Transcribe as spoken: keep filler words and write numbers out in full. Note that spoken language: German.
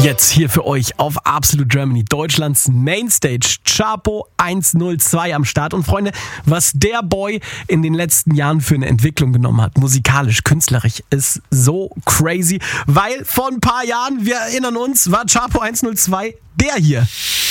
Jetzt hier für euch auf Absolute Germany, Deutschlands Mainstage, Chapo hundertzwei am Start. Und Freunde, was der Boy in den letzten Jahren für eine Entwicklung genommen hat, musikalisch, künstlerisch, ist so crazy, weil vor ein paar Jahren, wir erinnern uns, war Chapo hundertzwei der hier.